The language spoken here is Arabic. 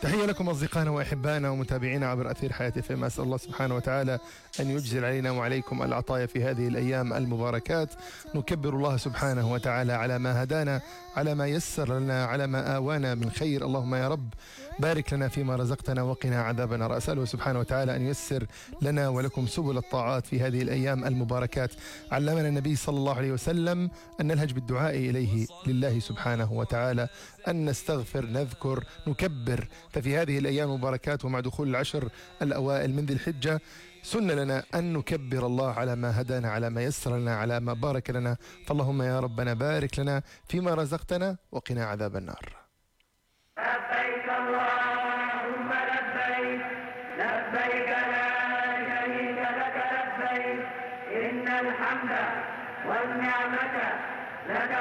تحية لكم أصدقائنا وأحبائنا ومتابعينا عبر أثير حياة FM. أسأل الله سبحانه وتعالى أن يجزل علينا وعليكم العطايا في هذه الأيام المباركات. نكبر الله سبحانه وتعالى على ما هدانا، على ما يسر لنا، على ما آوانا من خير. اللهم يا رب بارك لنا فيما رزقتنا وقنا عذاب النار. أسأله سبحانه وتعالى أن ييسر لنا ولكم سبل الطاعات في هذه الأيام المباركات. علمنا النبي صلى الله عليه وسلم أن نلهج بالدعاء إليه لله سبحانه وتعالى، أن نستغفر، نذكر، نكبر. ففي هذه الأيام المباركات ومع دخول العشر الأوائل من ذي الحجة سنة لنا أن نكبر الله على ما هدانا، على ما يسر لنا، على ما بارك لنا. فاللهم يا ربنا بارك لنا فيما رزقتنا وقنا عذاب النار. لبيك اللهم لبيك، لبيك لا شريك لك لبيك، إن الحمد والنعمة لك